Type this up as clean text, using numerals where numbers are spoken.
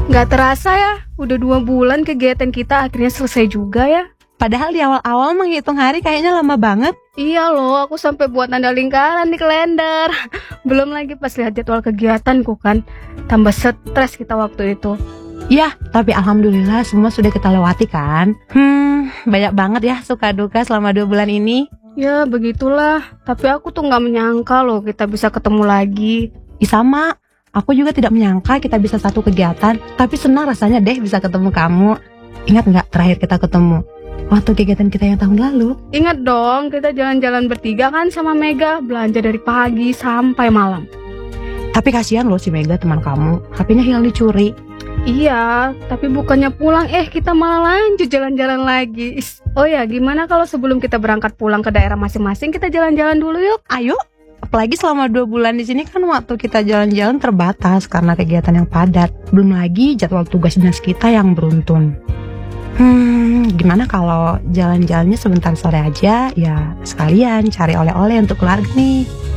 Gak terasa ya, udah 2 bulan kegiatan kita akhirnya selesai juga ya. Padahal di awal-awal menghitung hari kayaknya lama banget. Iya loh, aku sampai buat tanda lingkaran di kalender. Belum lagi pas lihat jadwal kegiatanku kan, tambah stres kita waktu itu. Ya, tapi alhamdulillah semua sudah kita lewati kan. Banyak banget ya suka duka selama 2 bulan ini. Ya begitulah, tapi aku tuh gak menyangka loh kita bisa ketemu lagi. Sama, aku juga tidak menyangka kita bisa satu kegiatan. Tapi senang rasanya deh bisa ketemu kamu. Ingat gak terakhir kita ketemu? Waktu kegiatan kita yang tahun lalu. Ingat dong, kita jalan-jalan bertiga kan sama Mega, belanja dari pagi sampai malam. Tapi kasihan loh si Mega teman kamu, HP-nya hilang dicuri. Iya, tapi bukannya pulang, kita malah lanjut jalan-jalan lagi. Oh ya, gimana kalau sebelum kita berangkat pulang ke daerah masing-masing, kita jalan-jalan dulu yuk? Ayo, apalagi selama 2 bulan di sini kan waktu kita jalan-jalan terbatas karena kegiatan yang padat. Belum lagi jadwal tugas dinas kita yang beruntun. Gimana kalau jalan-jalannya sebentar sore aja, ya sekalian cari oleh-oleh untuk keluarga nih.